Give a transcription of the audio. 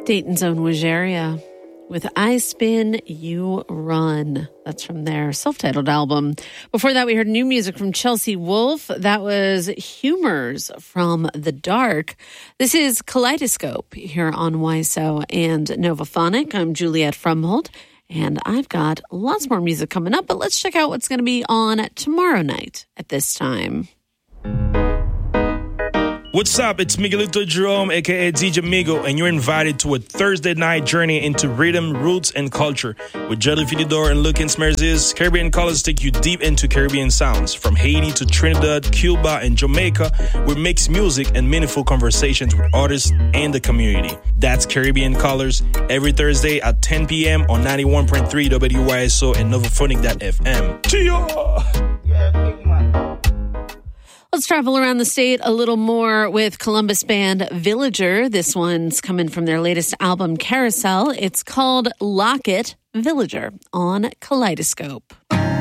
Dayton's own Wageria with I Spin, You Run. That's from their self-titled album. Before that, we heard new music from Chelsea Wolfe. That was Humors from The Dark. This is Kaleidoscope here on YSO and Novaphonic. I'm Juliette Frumhold, and I've got lots more music coming up, but let's check out what's going to be on tomorrow night at this time. What's up? It's Miguelito Jerome, a.k.a. DJ Migo, and you're invited to a Thursday night journey into rhythm, roots, and culture. With Jelly Fididor and Luke Smerzis, Caribbean Colors take you deep into Caribbean sounds. From Haiti to Trinidad, Cuba, and Jamaica, we mix music and meaningful conversations with artists and the community. That's Caribbean Colors, every Thursday at 10 p.m. on 91.3 WYSO and Novaphonic.fm. Let's travel around the state a little more with Columbus band Villager. This one's coming from their latest album, Carousel. It's called Lock It, Villager on Kaleidoscope.